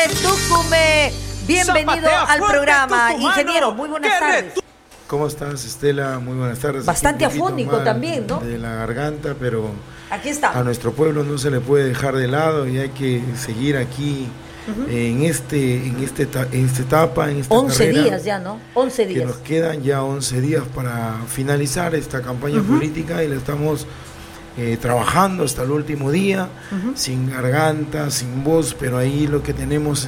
de Tucumán. Bienvenido al programa, ingeniero. Muy buenas tardes. ¿Cómo estás, Estela? Muy buenas tardes. Bastante afónico también, ¿no? De la garganta, pero aquí está. A nuestro pueblo no se le puede dejar de lado y hay que seguir aquí en esta etapa, en esta 11 carrera, días ya, ¿no? 11 días. Que nos quedan ya 11 días para finalizar esta campaña política y la estamos trabajando hasta el último día, sin garganta, sin voz, pero ahí lo que tenemos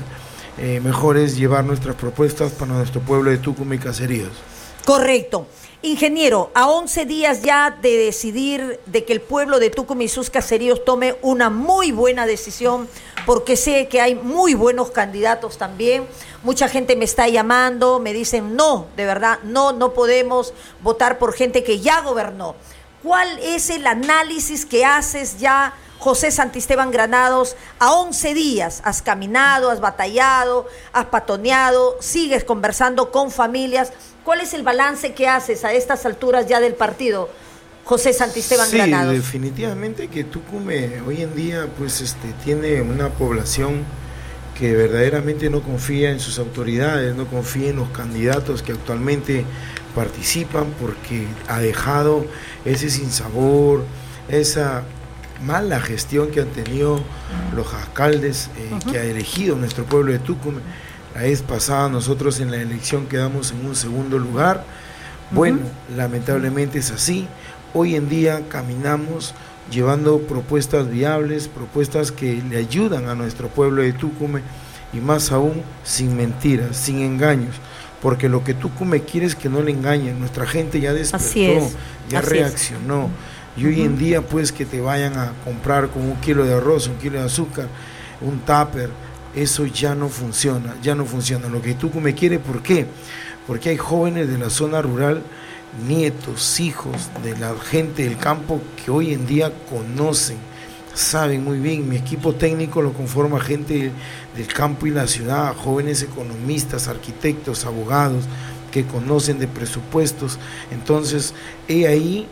mejor es llevar nuestras propuestas para nuestro pueblo de Tucumán y Caseríos. Correcto. Ingeniero, a 11 días ya de decidir de que el pueblo de Tucumán y sus caseríos tome una muy buena decisión, porque sé que hay muy buenos candidatos también. Mucha gente me está llamando, me dicen, no, de verdad, no podemos votar por gente que ya gobernó. ¿Cuál es el análisis que haces ya, José Santisteban Granados, a 11 días? Has caminado, has batallado, has patoneado, sigues conversando con familias. ¿Cuál es el balance que haces a estas alturas ya del partido, José Santisteban Granados? Sí, definitivamente que Tucumán hoy en día pues tiene una población que verdaderamente no confía en sus autoridades, no confía en los candidatos que actualmente participan, porque ha dejado ese sinsabor, esa mala gestión que han tenido los alcaldes que ha elegido nuestro pueblo de Tucumán. La vez pasada nosotros en la elección quedamos en un segundo lugar. Bueno, lamentablemente es así. Hoy en día caminamos llevando propuestas viables, propuestas que le ayudan a nuestro pueblo de Tucumán, y más aún sin mentiras, sin engaños, porque lo que Tucumán quiere es que no le engañen. Nuestra gente ya despertó, ya reaccionó. Y hoy en día pues que te vayan a comprar con 1 kilo de arroz, 1 kilo de azúcar, un tupper, eso ya no funciona, Lo que Tucumán quiere, ¿por qué? Porque hay jóvenes de la zona rural, nietos, hijos de la gente del campo que hoy en día conocen, saben muy bien. Mi equipo técnico lo conforma gente del campo y la ciudad, jóvenes economistas, arquitectos, abogados que conocen de presupuestos. Entonces, he ahí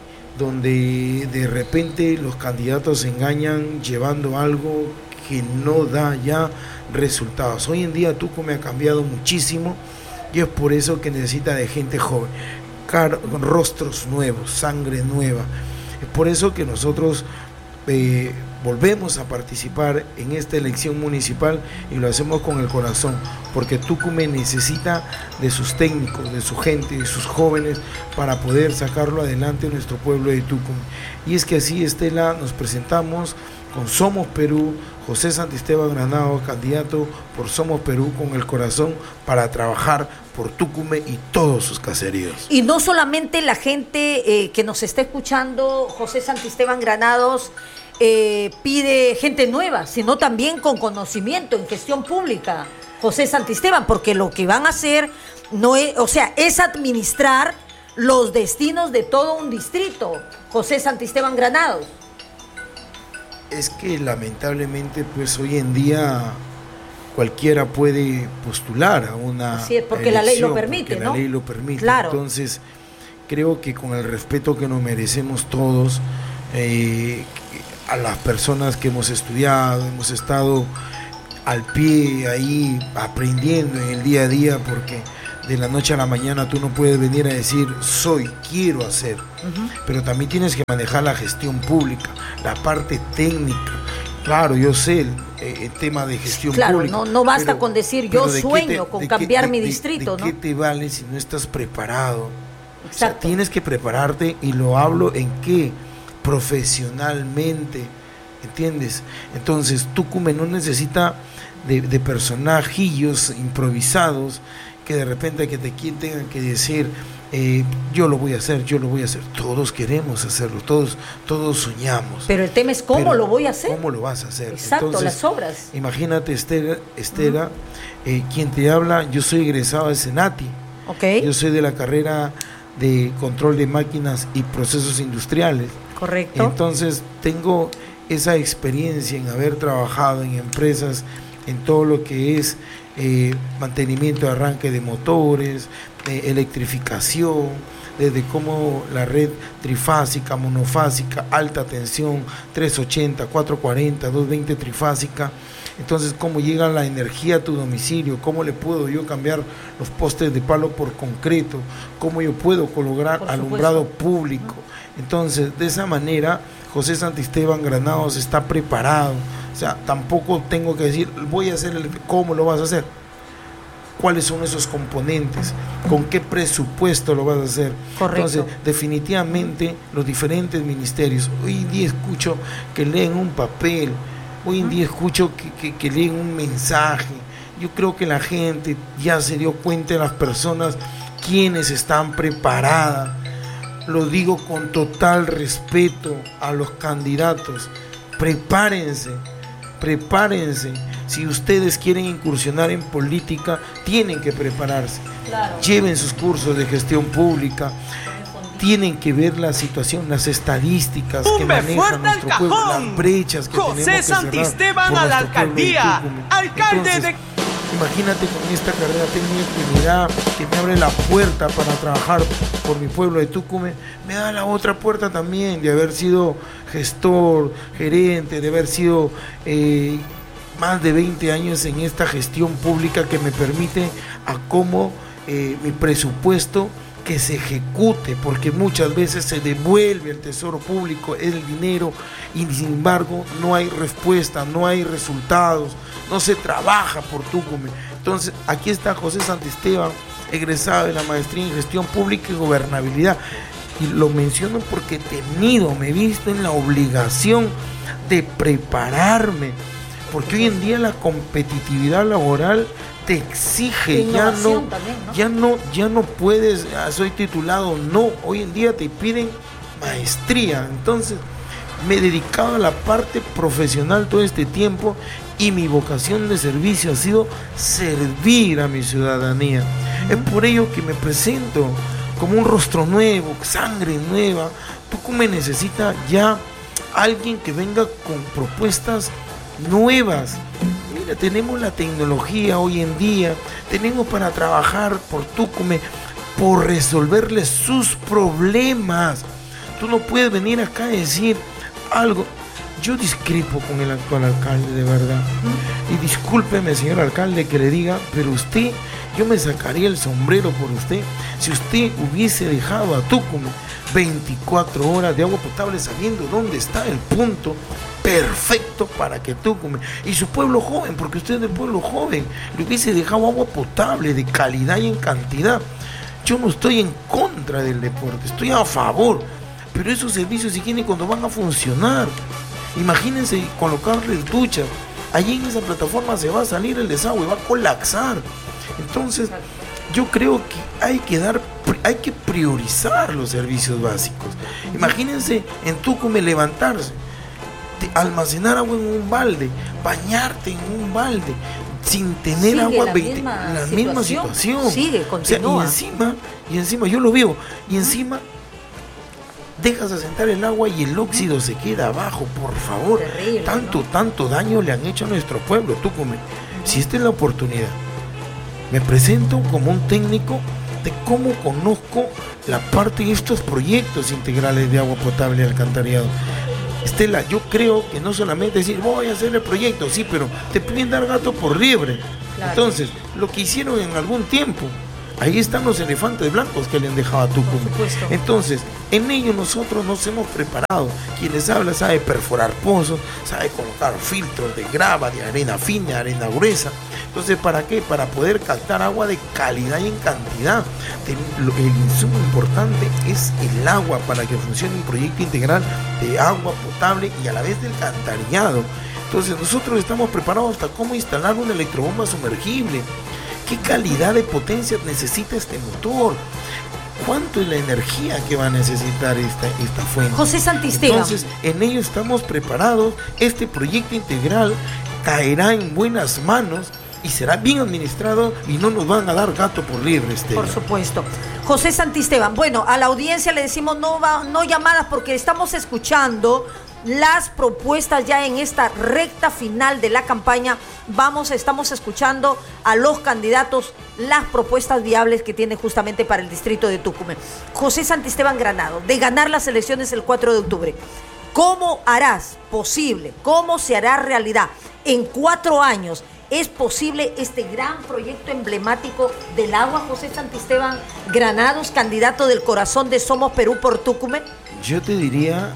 donde de repente los candidatos se engañan llevando algo que no da ya resultados. Hoy en día Tucumán ha cambiado muchísimo y es por eso que necesita de gente joven, rostros nuevos, sangre nueva. Es por eso que nosotros volvemos a participar en esta elección municipal y lo hacemos con el corazón, porque Tucumán necesita de sus técnicos, de su gente, de sus jóvenes para poder sacarlo adelante en nuestro pueblo de Tucumán. Y es que así, Estela, nos presentamos con Somos Perú, José Santisteban Granados, candidato por Somos Perú, con el corazón para trabajar por Tucumán y todos sus caseríos. Y no solamente la gente que nos está escuchando, José Santisteban Granados, pide gente nueva, sino también con conocimiento en gestión pública, José Santisteban, porque lo que van a hacer no es, es administrar los destinos de todo un distrito, José Santisteban Granados. Es que lamentablemente pues hoy en día cualquiera puede postular a una Así es, porque la ley lo permite, ¿no? La ley lo permite. Claro. Entonces, creo que con el respeto que nos merecemos todos, a las personas que hemos estudiado, hemos estado al pie ahí aprendiendo en el día a día, porque de la noche a la mañana tú no puedes venir a decir quiero hacer, pero también tienes que manejar la gestión pública, la parte técnica. Claro, yo sé el tema de gestión pública. Claro, no basta con decir yo sueño con cambiar mi distrito, ¿no? ¿De qué te vale si no estás preparado? Exacto. O sea, tienes que prepararte, y lo hablo en qué, profesionalmente, ¿entiendes? Entonces, Tucumán no necesita de personajillos improvisados que de repente tengan que decir yo lo voy a hacer. Todos queremos hacerlo, todos soñamos. Pero el tema es cómo lo voy a hacer. ¿Cómo lo vas a hacer? Exacto. Entonces, las obras. Imagínate, Estela, quien te habla, yo soy egresado de Senati. Okay. Yo soy de la carrera de control de máquinas y procesos industriales. Correcto. Entonces tengo esa experiencia en haber trabajado en empresas en todo lo que es mantenimiento de arranque de motores, electrificación, desde cómo la red trifásica, monofásica, alta tensión, 380, 440, 220 trifásica. Entonces, cómo llega la energía a tu domicilio, cómo le puedo yo cambiar los postes de palo por concreto, cómo yo puedo colocar alumbrado público. Entonces, de esa manera, José Santisteban Granados está preparado. O sea, tampoco tengo que decir, voy a hacer ¿cómo lo vas a hacer? ¿Cuáles son esos componentes? ¿Con qué presupuesto lo vas a hacer? Correcto. Entonces, definitivamente, los diferentes ministerios, hoy en día escucho que leen un papel, hoy en día escucho que leen un mensaje. Yo creo que la gente ya se dio cuenta de las personas quienes están preparadas. Lo digo con total respeto a los candidatos. Prepárense. Si ustedes quieren incursionar en política, tienen que prepararse. Claro. Lleven sus cursos de gestión pública. Tienen que ver la situación, las estadísticas que maneja nuestro pueblo, las brechas que tenemos que cerrar. José Santisteban a la alcaldía, alcalde de... Imagínate con esta carrera técnica que me abre la puerta para trabajar por mi pueblo de Tucumán, me da la otra puerta también de haber sido gestor, gerente, de haber sido más de 20 años en esta gestión pública que me permite a cómo mi presupuesto que se ejecute, porque muchas veces se devuelve al tesoro público el dinero y sin embargo no hay respuesta, no hay resultados, no se trabaja por Tucumán. Entonces aquí está José Santisteban, egresado de la maestría en gestión pública y gobernabilidad, y lo menciono porque me he visto en la obligación de prepararme, porque hoy en día la competitividad laboral te exige, ya no puedes, soy titulado, no, hoy en día te piden maestría. Entonces me he dedicado a la parte profesional todo este tiempo y mi vocación de servicio ha sido servir a mi ciudadanía. Es por ello que me presento como un rostro nuevo, sangre nueva. Tucumán necesita ya alguien que venga con propuestas nuevas. Mira, tenemos la tecnología hoy en día, tenemos para trabajar por Tucumán, por resolverles sus problemas. Tú no puedes venir acá a decir algo. Yo discrepo con el actual alcalde, de verdad. Y discúlpeme, señor alcalde, que le diga, pero usted, yo me sacaría el sombrero por usted si usted hubiese dejado a Tucumán 24 horas de agua potable sabiendo dónde está el punto perfecto para que Tucumán y su pueblo joven, porque usted es del pueblo joven, le hubiese dejado agua potable de calidad y en cantidad. Yo no estoy en contra del deporte, estoy a favor, pero esos servicios higiénicos no van a funcionar. Imagínense colocarles duchas, allí en esa plataforma se va a salir el desagüe, va a colapsar. Entonces yo creo que hay que priorizar los servicios básicos. Imagínense en Tucumán levantarse, almacenar agua en un balde, bañarte en un balde, sin tener agua, la misma situación. Sigue, continúa. O sea, y encima yo lo veo, y encima dejas asentar el agua y el óxido se queda abajo, por favor. Terrible, tanto daño le han hecho a nuestro pueblo, Tucumán. Si esta es la oportunidad, me presento como un técnico de cómo conozco la parte de estos proyectos integrales de agua potable y alcantarillado. Estela, yo creo que no solamente decir voy a hacer el proyecto, sí, pero te pueden dar gato por liebre. Claro. Entonces, lo que hicieron en algún tiempo, ahí están los elefantes blancos que le han dejado a Tucumán. Entonces, en ello nosotros nos hemos preparado. Quien les habla sabe perforar pozos, sabe colocar filtros de grava, de arena fina, arena gruesa. Entonces, ¿para qué? Para poder captar agua de calidad y en cantidad. El insumo importante es el agua para que funcione un proyecto integral de agua potable y a la vez del alcantarillado. Entonces, nosotros estamos preparados hasta cómo instalar una electrobomba sumergible. ¿Qué calidad de potencia necesita este motor? ¿Cuánto es la energía que va a necesitar esta fuente? José Santisteban. Entonces, en ello estamos preparados. Este proyecto integral caerá en buenas manos y será bien administrado y no nos van a dar gato por liebre, Estela. Por supuesto. José Santisteban, bueno, a la audiencia le decimos no llamadas porque estamos escuchando las propuestas ya en esta recta final de la campaña. Estamos escuchando a los candidatos las propuestas viables que tiene justamente para el distrito de Tucumán. José Santisteban Granado, de ganar las elecciones el 4 de octubre, ¿cómo harás posible, cómo se hará realidad en 4 años? ¿Es posible este gran proyecto emblemático del agua, José Santisteban Granados, candidato del corazón de Somos Perú por Tucumán? Yo te diría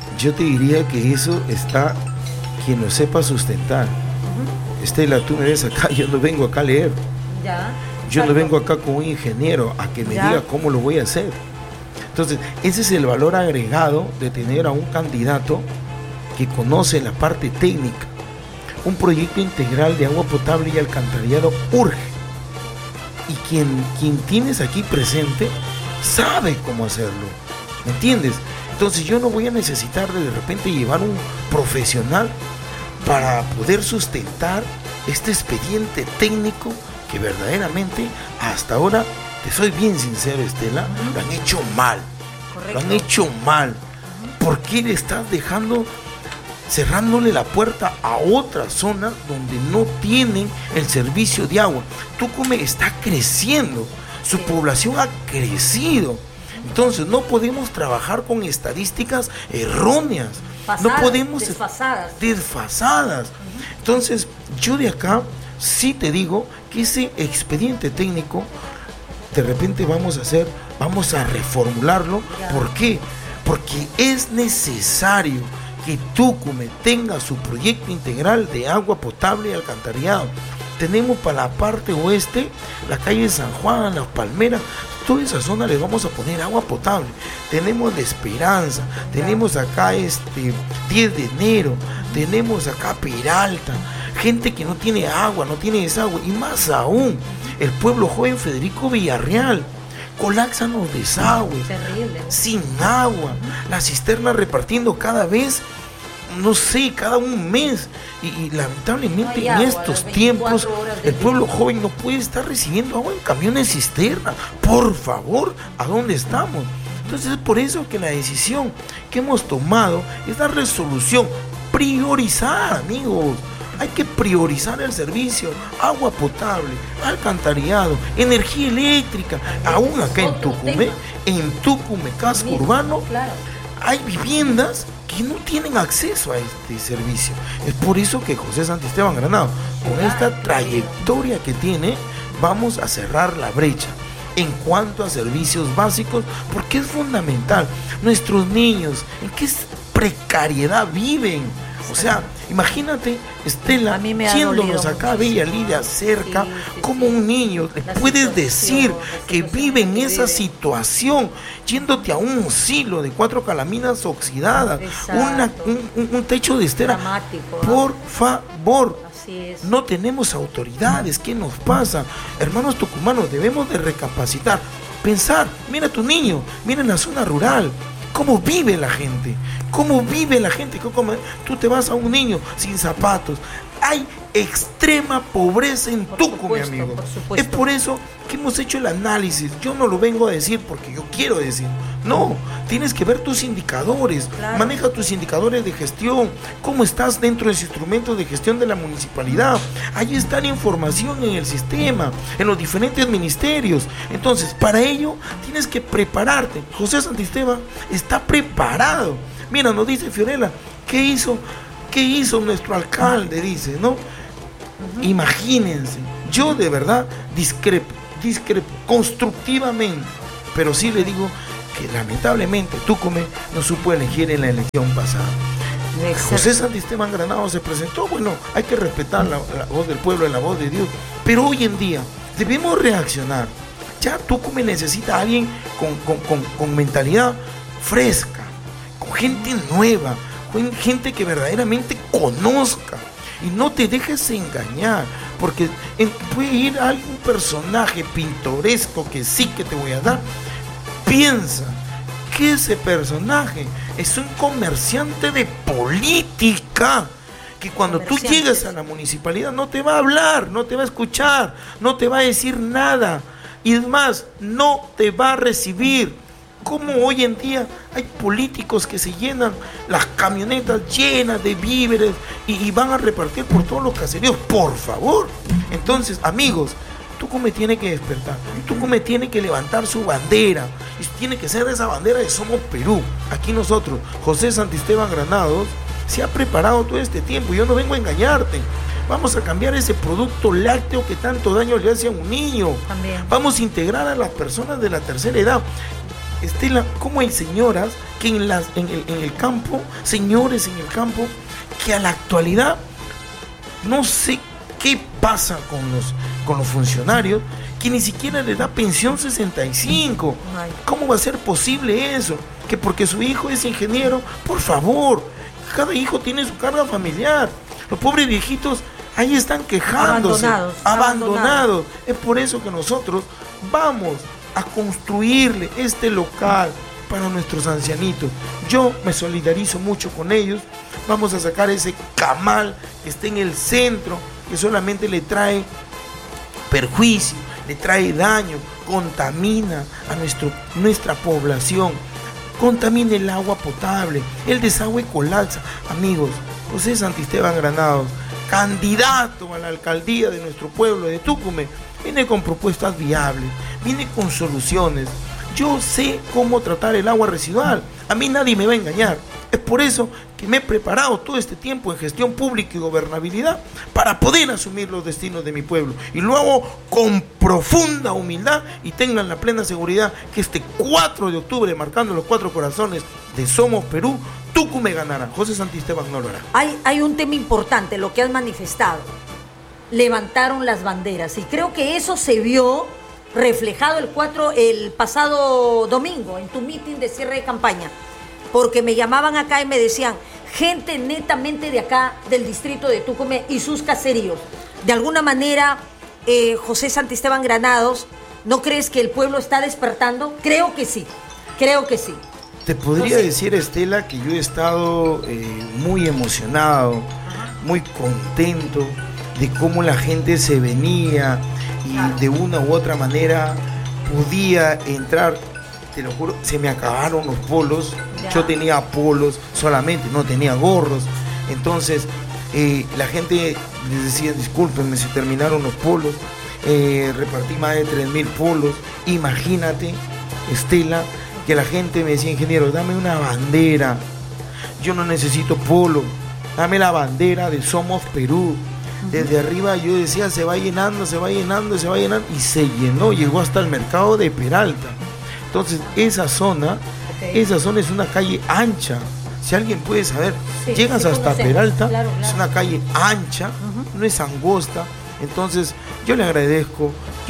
que eso está quien lo sepa sustentar. Estela, tú me ves acá, yo no vengo acá a leer. Ya. Yo no vengo acá con un ingeniero a que me diga cómo lo voy a hacer. Entonces, ese es el valor agregado de tener a un candidato que conoce la parte técnica. Un proyecto integral de agua potable y alcantarillado urge. Y quien tienes aquí presente sabe cómo hacerlo. ¿Me entiendes? Entonces yo no voy a necesitar de repente llevar un profesional para poder sustentar este expediente técnico que verdaderamente hasta ahora, te soy bien sincero, Estela, lo han hecho mal. Correcto. Lo han hecho mal. ¿Por qué le estás cerrándole la puerta a otra zona donde no tienen el servicio de agua? Tucumán está creciendo, su población ha crecido. Entonces no podemos trabajar con estadísticas erróneas, no podemos desfasadas. Entonces yo de acá sí te digo que ese expediente técnico de repente vamos a reformularlo. ¿Por qué? Porque es necesario que Tucumán tenga su proyecto integral de agua potable y alcantarillado. Tenemos para la parte oeste, la calle San Juan, Las Palmeras, toda esa zona les vamos a poner agua potable. Tenemos La Esperanza, tenemos acá 10 de enero, tenemos acá Peralta, gente que no tiene agua, no tiene desagüe, y más aún, el pueblo joven Federico Villarreal. Colapsan los desagües, terrible, sin agua, las cisternas repartiendo cada vez, no sé, cada un mes, y lamentablemente no en agua, estos tiempos el pueblo joven no puede estar recibiendo agua en camiones cisterna. Por favor, ¿a dónde estamos? Entonces es por eso que la decisión que hemos tomado es dar resolución, priorizar, amigos. Hay que priorizar el servicio, agua potable, alcantarillado, energía eléctrica. Aún acá en Tucumán, casco urbano, hay viviendas que no tienen acceso a este servicio. Es por eso que José Santisteban Granado, con esta trayectoria que tiene, vamos a cerrar la brecha en cuanto a servicios básicos, porque es fundamental. Nuestros niños, ¿en qué precariedad viven? O sea, imagínate, Estela, yéndonos acá a Bella Lidia cerca, como un niño le puedes decir que vive en esa situación, yéndote a un silo de 4 calaminas oxidadas, un techo de estera. Por favor, no tenemos autoridades. ¿Qué nos pasa? Hermanos tucumanos, debemos de recapacitar, pensar. Mira a tu niño, mira en la zona rural. ¿Cómo vive la gente? ¿Cómo vive la gente? Tú te vas a un niño sin zapatos. Hay extrema pobreza en Tucumán, amigo. Es por eso que hemos hecho el análisis. Yo no lo vengo a decir porque yo quiero decir. No, tienes que ver tus indicadores. Claro. Maneja tus indicadores de gestión. ¿Cómo estás dentro de los instrumentos de gestión de la municipalidad? Ahí está la información en el sistema, en los diferentes ministerios. Entonces, para ello tienes que prepararte. José Santisteban está preparado. Mira, nos dice Fiorella, ¿qué hizo nuestro alcalde? Dice, ¿no? Imagínense, yo de verdad discrepo constructivamente, pero sí le digo que lamentablemente Tucumán no supo elegir en la elección pasada. Exacto. José Santisteban Granado se presentó, bueno, hay que respetar la voz del pueblo y la voz de Dios, pero hoy en día debemos reaccionar. Ya Tucumán necesita a alguien con mentalidad fresca, con gente nueva, con gente que verdaderamente conozca. Y no te dejes engañar, porque puede ir algún personaje pintoresco que sí que te voy a dar. Piensa que ese personaje es un comerciante de política, que cuando tú llegas a la municipalidad no te va a hablar, no te va a escuchar, no te va a decir nada, y es más, no te va a recibir. cómo hoy en día hay políticos que se llenan las camionetas llenas de víveres y van a repartir por todos los caseríos, por favor. Entonces, amigos, Tucumán tiene que despertar, Tucumán tiene que levantar su bandera, y tiene que ser esa bandera de Somos Perú. Aquí nosotros, José Santisteban Granados, se ha preparado todo este tiempo, yo no vengo a engañarte. Vamos a cambiar ese producto lácteo que tanto daño le hace a un niño. También. Vamos a integrar a las personas de la tercera edad. Estela, ¿cómo hay señoras que en el campo, señores en el campo, que a la actualidad no sé qué pasa con los funcionarios, que ni siquiera les da pensión 65? ¿Cómo va a ser posible eso? Que porque su hijo es ingeniero, por favor, cada hijo tiene su carga familiar. Los pobres viejitos ahí están quejándose, abandonados. Es por eso que nosotros vamos a construirle este local para nuestros ancianitos. Yo me solidarizo mucho con ellos. Vamos a sacar ese camal que está en el centro, que solamente le trae perjuicio, le trae daño, contamina a nuestra población, contamina el agua potable, el desagüe colapsa. Amigos, José Santisteban Granados, candidato a la alcaldía de nuestro pueblo de Tucumán, viene con propuestas viables, viene con soluciones. Yo sé cómo tratar el agua residual, a mí nadie me va a engañar. Es por eso que me he preparado todo este tiempo en gestión pública y gobernabilidad para poder asumir los destinos de mi pueblo. Y lo hago con profunda humildad, y tengan la plena seguridad que este 4 de octubre, marcando los 4 corazones de Somos Perú, Tucumán ganará. José Santisteban no lo hará. Hay un tema importante, lo que has manifestado. Levantaron las banderas y creo que eso se vio reflejado el pasado domingo en tu mitin de cierre de campaña, porque me llamaban acá y me decían, gente netamente de acá, del distrito de Tucumán y sus caseríos. De alguna manera, José Santisteban Granados, ¿no crees que el pueblo está despertando? Creo que sí. Te podría decir, Estela, que yo he estado muy emocionado, muy contento de cómo la gente se venía y de una u otra manera podía entrar. Te lo juro, se me acabaron los polos. Yo tenía polos solamente, no tenía gorros. Entonces la gente les decía, discúlpenme, se terminaron los polos. Repartí más de 3,000 polos. Imagínate, Estela, que la gente me decía, ingeniero, dame una bandera. Yo no necesito polo, dame la bandera de Somos Perú. Desde arriba yo decía, se va llenando, y se llenó, llegó hasta el mercado de Peralta. Entonces esa zona es una calle ancha. Si alguien puede saber, llegas hasta Peralta, claro. Es una calle ancha, no es angosta. Entonces yo le agradezco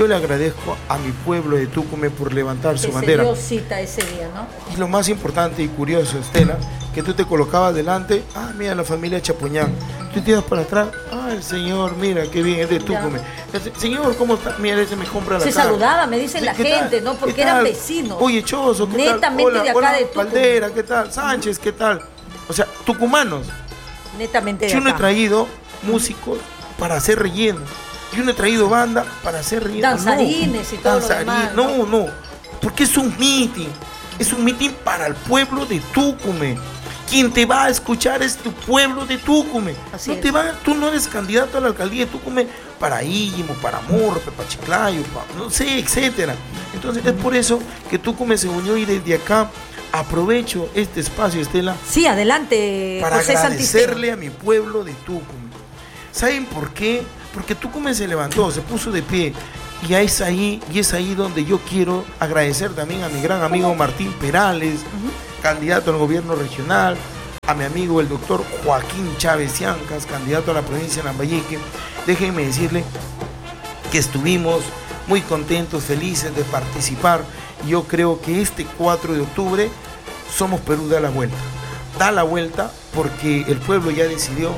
a mi pueblo de Tucumán por levantar su bandera. Se dio cita ese día, ¿no? Y lo más importante y curioso, Estela, que tú te colocabas delante, mira la familia Chapuñán. Tú te ibas para atrás, el señor, mira qué bien, es de Tucumán. Señor, ¿cómo está? Mira, ese me compra la carne. Se saludaba, me dicen la gente, ¿no? Porque eran vecinos. Oye, Choso, ¿qué tal? Netamente de acá de Tucumán. Valdera, ¿qué tal? Sánchez, ¿qué tal? O sea, tucumanos. Netamente de acá. Yo no he traído músicos para hacer relleno. Yo no he traído banda para hacer relleno. Danzarines y todo lo demás. No, porque es un meeting. Es un meeting para el pueblo de Tucumán. Quien te va a escuchar es tu pueblo de Tucumán. Tú no eres candidato a la alcaldía de Tucumán para Íllimo, para Morro, para Chiclayo, no sé, etcétera. Entonces es por eso que Tucumán se unió, y desde acá aprovecho este espacio, Estela. Sí, adelante, para José agradecerle a mi pueblo de Tucumán. ¿Saben por qué? Porque Tucumán se levantó, se puso de pie. Y es ahí donde yo quiero agradecer también a mi gran amigo Martín Perales, candidato al gobierno regional, a mi amigo el doctor Joaquín Chávez Ciancas, candidato a la provincia de Lambayeque. Déjenme decirle que estuvimos muy contentos, felices de participar. Yo creo que este 4 de octubre Somos Perú da la vuelta porque el pueblo ya decidió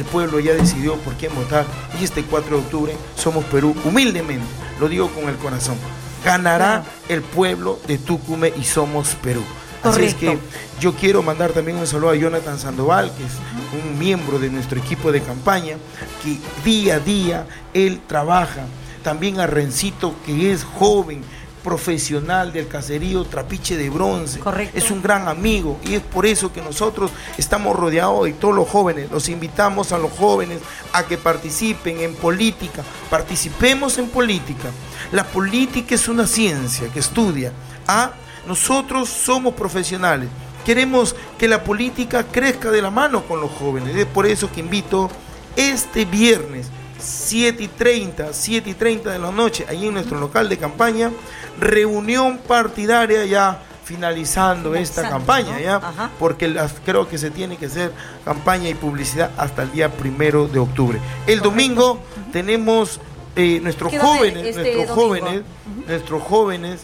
por quién votar, y este 4 de octubre Somos Perú, humildemente, lo digo con el corazón, ganará el pueblo de Tucumán y Somos Perú. Así es que yo quiero mandar también un saludo a Jonathan Sandoval, que es un miembro de nuestro equipo de campaña, que día a día él trabaja. También a Rencito, que es joven, profesional del caserío Trapiche de Bronce. Correcto. Es un gran amigo y es por eso que nosotros estamos rodeados de todos los jóvenes. Los invitamos a los jóvenes a que participen en política. Participemos en política. La política es una ciencia que estudia. Nosotros somos profesionales. Queremos que la política crezca de la mano con los jóvenes. Es por eso que invito este viernes 7:30 de la noche, allí en nuestro local de campaña, reunión partidaria ya finalizando esta campaña, ¿ya? Ajá. Porque creo que se tiene que hacer campaña y publicidad hasta el día 1 de octubre. El domingo tenemos nuestros jóvenes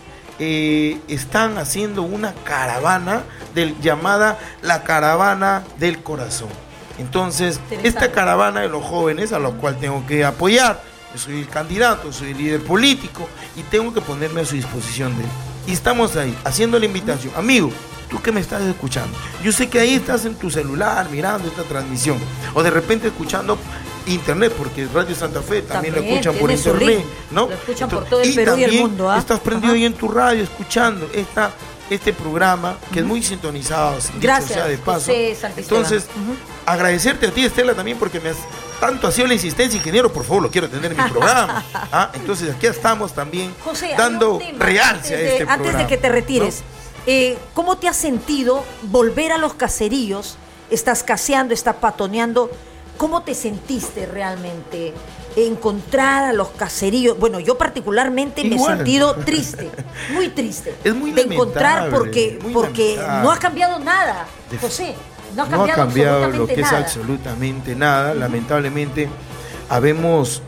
están haciendo una caravana llamada la Caravana del Corazón. Entonces, esta caravana de los jóvenes, a la cual tengo que apoyar, yo soy el candidato, soy el líder político y tengo que ponerme a su disposición de él. Y estamos ahí, haciendo la invitación. Amigo, tú que me estás escuchando, yo sé que ahí estás en tu celular mirando esta transmisión, o de repente escuchando internet, porque Radio Santa Fe también lo escuchan por internet, ¿no? Lo escuchan por todo el Perú y el mundo. Estás prendido ahí en tu radio escuchando este programa que es muy sintonizado, gracias, dicho sea de paso. José Entonces, agradecerte a ti, Estela, también porque tanto ha sido la insistencia, ingeniero, por favor, lo quiero tener en mi programa. Entonces aquí estamos también, José, dando realce a este programa. Antes de que te retires, ¿no? ¿Cómo te has sentido volver a los caseríos? Estás caseando, estás patoneando. ¿Cómo te sentiste realmente encontrar a los caseríos? Bueno, yo particularmente me he sentido triste, muy triste. Es muy de encontrar porque no ha cambiado nada, José. No ha cambiado lo que nada. Es absolutamente nada. Lamentablemente, habemos,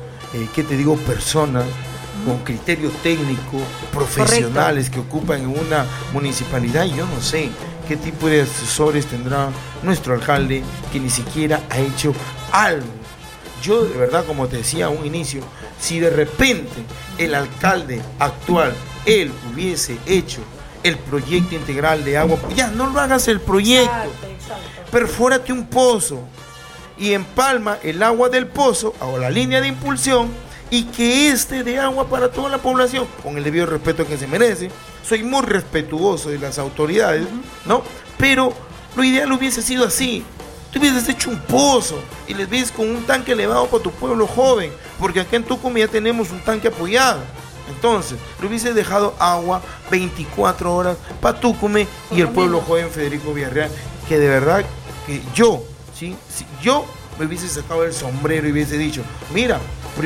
personas con criterio técnico, profesionales. Correcto. Que ocupan en una municipalidad, y yo no sé qué tipo de asesores tendrá nuestro alcalde, que ni siquiera ha hecho algo. Yo, de verdad, como te decía a un inicio, si de repente el alcalde actual, él hubiese hecho el proyecto integral de agua, ya no lo hagas el proyecto, exacto. Perfórate un pozo y empalma el agua del pozo o la línea de impulsión, y que dé agua para toda la población, con el debido respeto que se merece. Soy muy respetuoso de las autoridades, ¿no? Pero lo ideal hubiese sido así. Tú hubieses hecho un pozo y les ves con un tanque elevado para tu pueblo joven, porque acá en Tucumán ya tenemos un tanque apoyado. Entonces, le hubiese dejado agua 24 horas para Tucumán y el pueblo joven Federico Villarreal, que de verdad que yo me hubiese sacado el sombrero y hubiese dicho, mira,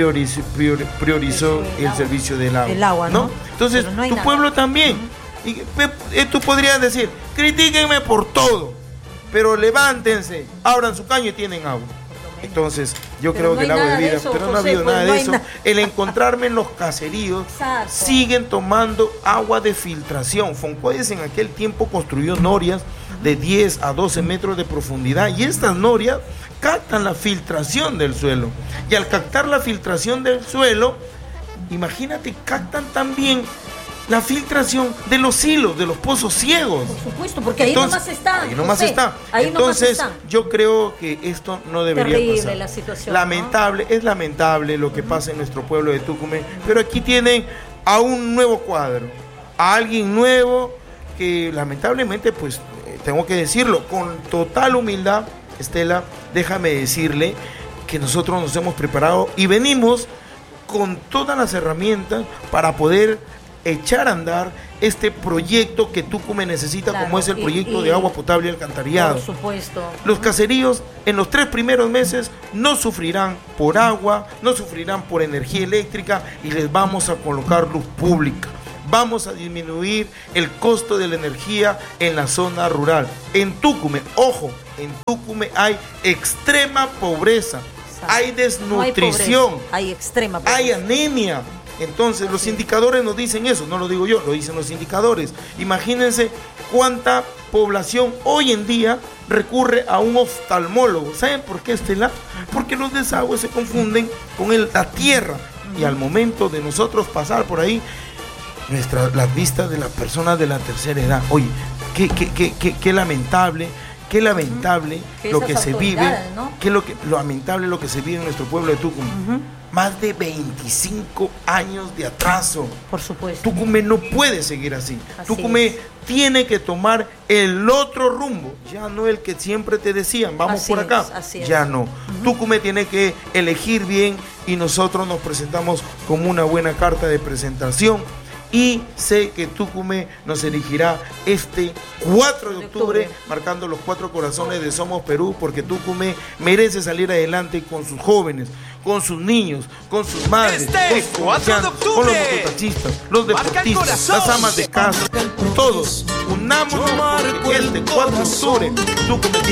priorizó el servicio del agua. El agua, ¿no? Entonces, tu pueblo también. Y tú podrías decir, critíquenme por todo, pero levántense, abran su caño y tienen agua. Entonces, yo creo que el agua es vida, pero no ha habido nada de eso. El encontrarme en los caseríos, siguen tomando agua de filtración. Foncodes en aquel tiempo construyó norias de 10 a 12 metros de profundidad, y estas norias captan la filtración del suelo. Y al captar la filtración del suelo, imagínate, captan también la filtración de los hilos, de los pozos ciegos. Por supuesto, porque ahí nomás está. Ahí nomás está. Entonces, yo creo que esto no debería pasar. La situación, lamentable, ¿no? Es lamentable lo que pasa en nuestro pueblo de Tucumán, pero aquí tienen a un nuevo cuadro, a alguien nuevo que lamentablemente, pues, tengo que decirlo, con total humildad, Estela, déjame decirle que nosotros nos hemos preparado y venimos con todas las herramientas para poder echar a andar este proyecto que Tucumán necesita, claro, como es el proyecto de agua potable y alcantarillado. Por supuesto. Los caseríos en los 3 primeros meses no sufrirán por agua, no sufrirán por energía eléctrica, y les vamos a colocar luz pública. Vamos a disminuir el costo de la energía en la zona rural. En Tucumán, ojo, en Tucumán hay extrema pobreza, hay desnutrición, no hay extrema pobreza, hay anemia. Entonces, los indicadores nos dicen eso, no lo digo yo, lo dicen los indicadores. Imagínense cuánta población hoy en día recurre a un oftalmólogo. ¿Saben por qué, Estela? Porque los desagües se confunden con la tierra, y al momento de nosotros pasar por ahí, las vistas de las personas de la tercera edad, oye, qué lamentable lo que se vive, ¿no? Lo lamentable lo que se vive en nuestro pueblo de Tucumán. más de 25 años de atraso. Por supuesto. Tucumé no puede seguir así. Así Tucumé es. tiene que tomar el otro rumbo, ya no el que siempre te decían, vamos Así por acá, es, así es. ya no. Tucumé tiene que elegir bien y nosotros nos presentamos como una buena carta de presentación y sé que Tucumé nos elegirá este 4 de octubre, marcando los 4 corazones de Somos Perú, porque Tucumé merece salir adelante con sus jóvenes, con sus niños, con sus madres, Este con sus 4 de ancianos, con los octubre. mototaxistas, los Marca el deportistas, corazón. las amas de casa, todos unámonos porque este 4 de octubre Tucumé